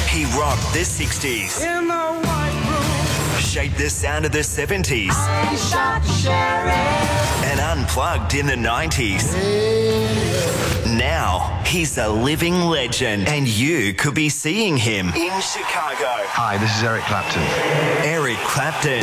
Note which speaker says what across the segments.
Speaker 1: He rocked the 60s.
Speaker 2: In the white room.
Speaker 1: Shaped the sound of the 70s.
Speaker 2: I shot the sheriff.
Speaker 1: And unplugged in the 90s. Now, he's a living legend, and you could be seeing him in Chicago.
Speaker 3: Hi, this is Eric Clapton.
Speaker 1: Eric Clapton.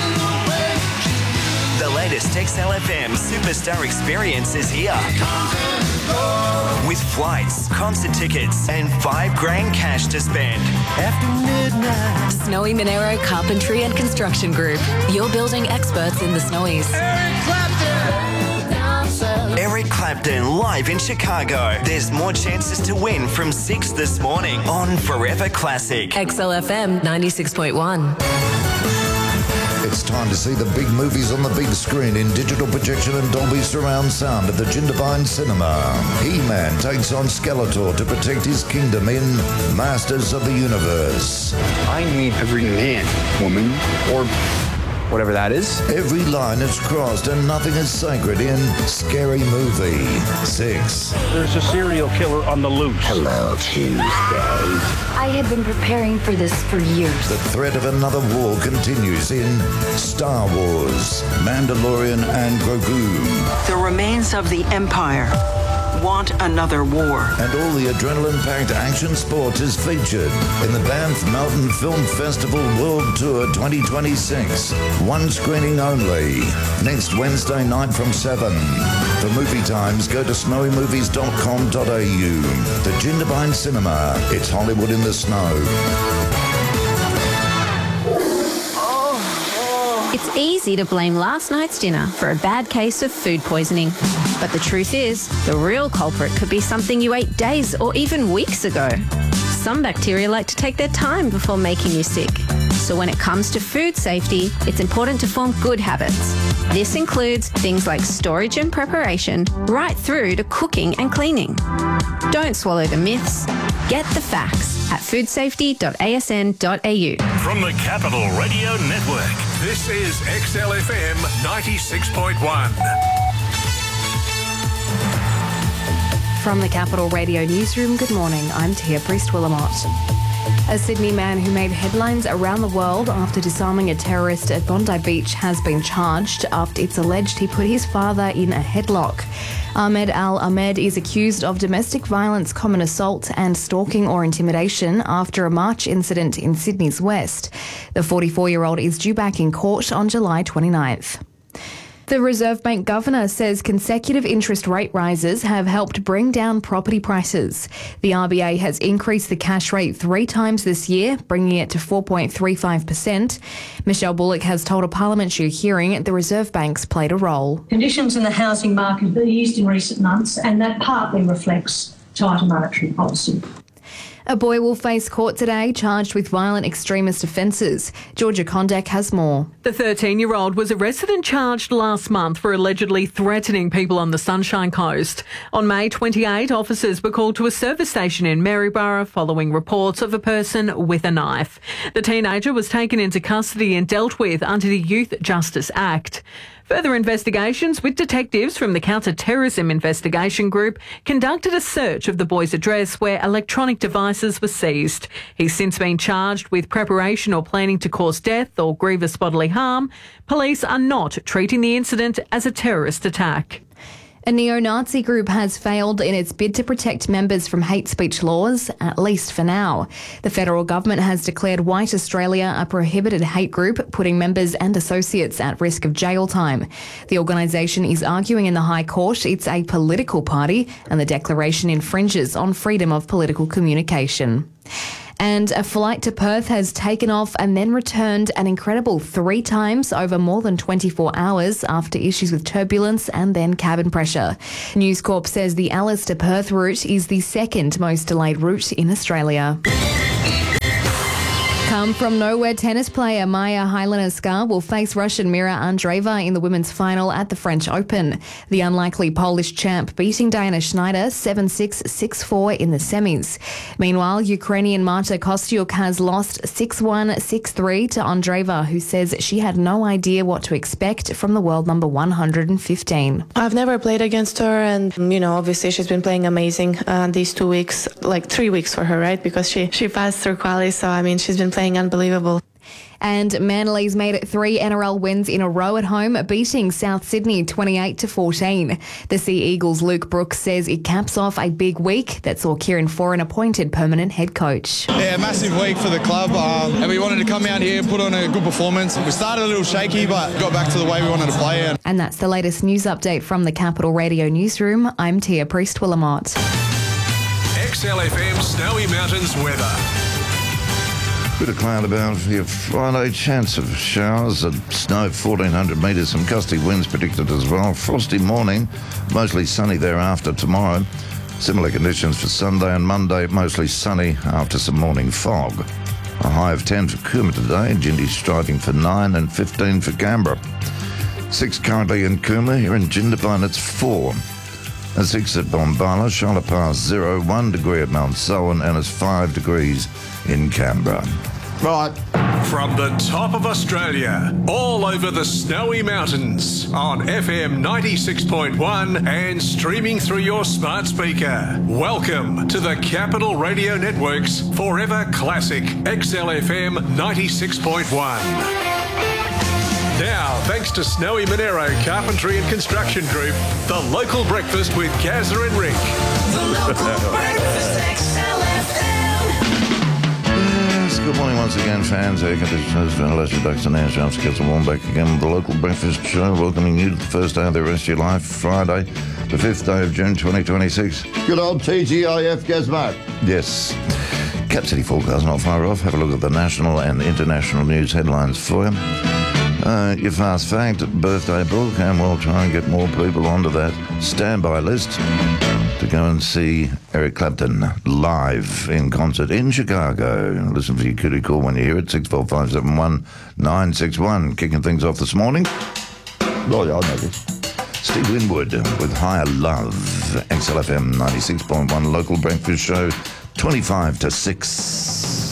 Speaker 1: The latest XLFM Superstar experience is here. With flights, concert tickets, and $5,000 cash to spend.
Speaker 2: After midnight.
Speaker 4: Snowy Monero Carpentry and Construction Group. Your building experts in the Snowies.
Speaker 2: Eric Clapton.
Speaker 1: Eric Clapton live in Chicago. There's more chances to win from 6 this morning on Forever Classic.
Speaker 4: XLFM 96.1.
Speaker 5: It's time to see the big movies on the big screen in digital projection and Dolby surround sound at the Jindabyne Cinema. He-Man takes on Skeletor to protect his kingdom in Masters of the Universe.
Speaker 3: I need every man, woman, or whatever that is.
Speaker 5: Every line is crossed and nothing is sacred in Scary Movie 6.
Speaker 6: There's a serial killer on the loose.
Speaker 5: Hello, Tuesday.
Speaker 7: I had been preparing for this for years.
Speaker 5: The threat of another war continues in Star Wars, Mandalorian and Grogu.
Speaker 8: The remains of the Empire want another war.
Speaker 5: And all the adrenaline-packed action sports is featured in the Banff Mountain Film Festival World Tour 2026. One screening only. Next Wednesday night from 7. For movie times, go to snowymovies.com.au. The Jindabyne Cinema. It's Hollywood in the snow.
Speaker 9: It's easy to blame last night's dinner for a bad case of food poisoning. But the truth is, the real culprit could be something you ate days or even weeks ago. Some bacteria like to take their time before making you sick. So when it comes to food safety, it's important to form good habits. This includes things like storage and preparation, right through to cooking and cleaning. Don't swallow the myths. Get the facts at foodsafety.asn.au.
Speaker 10: From the Capital Radio Network, this is XLFM 96.1.
Speaker 11: From the Capital Radio Newsroom, good morning. I'm Tia Priest-Willamot. A Sydney man who made headlines around the world after disarming a terrorist at Bondi Beach has been charged after it's alleged he put his father in a headlock. Ahmed Al-Ahmed is accused of domestic violence, common assault and stalking or intimidation after a March incident in Sydney's West. The 44-year-old is due back in court on July 29th. The Reserve Bank Governor says consecutive interest rate rises have helped bring down property prices. The RBA has increased the cash rate 3 times this year, bringing it to 4.35%. Michelle Bullock has told a parliamentary hearing the Reserve Bank's played a role.
Speaker 12: Conditions in the housing market have eased in recent months, and that partly reflects tighter monetary policy.
Speaker 11: A boy will face court today charged with violent extremist offences. Georgia Kondak has more.
Speaker 13: The 13-year-old was arrested and charged last month for allegedly threatening people on the Sunshine Coast. On May 28, officers were called to a service station in Maryborough following reports of a person with a knife. The teenager was taken into custody and dealt with under the Youth Justice Act. Further investigations with detectives from the Counter-Terrorism Investigation Group conducted a search of the boy's address where electronic devices were seized. He's since been charged with preparation or planning to cause death or grievous bodily harm. Police are not treating the incident as a terrorist attack.
Speaker 11: A neo-Nazi group has failed in its bid to protect members from hate speech laws, at least for now. The federal government has declared White Australia a prohibited hate group, putting members and associates at risk of jail time. The organisation is arguing in the High Court it's a political party and the declaration infringes on freedom of political communication. And a flight to Perth has taken off and then returned an incredible 3 times over more than 24 hours after issues with turbulence and then cabin pressure. News Corp says the Alice to Perth route is the second most delayed route in Australia. Come from nowhere tennis player Maya Heilener-Skar will face Russian Mira Andreeva in the women's final at the French Open. The unlikely Polish champ beating Diana Schneider 7-6, 6-4 in the semis. Meanwhile, Ukrainian Marta Kostyuk has lost 6-1, 6-3 to Andreeva, who says she had no idea what to expect from the world number 115.
Speaker 14: I've never played against her, and, obviously she's been playing amazing these 2 weeks, like 3 weeks for her, right? Because she passed through quali, so, she's been playing unbelievable.
Speaker 11: And Manly's made it 3 NRL wins in a row at home, beating South Sydney 28-14. The Sea Eagles' Luke Brooks says it caps off a big week that saw Kieran Foran appointed permanent head coach.
Speaker 15: Yeah, massive week for the club, and we wanted to come out here, put on a good performance. We started a little shaky, but got back to the way we wanted to play.
Speaker 11: And that's the latest news update from the Capital Radio Newsroom. I'm Tia Priest-Willamot.
Speaker 10: XLFM Snowy Mountains weather.
Speaker 5: Bit of cloud about here Friday, chance of showers and snow 1,400 metres, some gusty winds predicted as well. Frosty morning, mostly sunny thereafter tomorrow. Similar conditions for Sunday and Monday, mostly sunny after some morning fog. A high of 10 for Cooma today, Jindy striving for 9 and 15 for Canberra. 6 currently in Cooma, here in Jindabyne it's 4. And 6 at Bombala, Charlotte Pass 0, 1 degree at Mount Selwyn, and it's 5 degrees in Canberra.
Speaker 10: Right. From the top of Australia, all over the Snowy Mountains, on FM 96.1 and streaming through your smart speaker. Welcome to the Capital Radio Network's Forever Classic XLFM 96.1. Now, thanks to Snowy Monero Carpentry and Construction Group, the local breakfast with Gazza and Rick.
Speaker 2: The local breakfast, XLFM.
Speaker 5: Yes, good morning once again, fans. Air conditioners, ventilation ducts and air shafts. Get some warm back again with the local breakfast show, welcoming you to the first day of the rest of your life, Friday, the 5th day of June 2026.
Speaker 16: Good old TGIF, Gazmo.
Speaker 5: Yes. Cap City forecast not far off. Have a look at the national and international news headlines for you. Your fast fact, birthday book, and we'll try and get more people onto that standby list to go and see Eric Clapton live in concert in Chicago. Listen for your cutie call when you hear it, 64571-961. Kicking things off this morning.
Speaker 16: Oh, yeah, I know this.
Speaker 5: Steve Winwood with Higher Love, XLFM 96.1 local breakfast show, 25 to 6.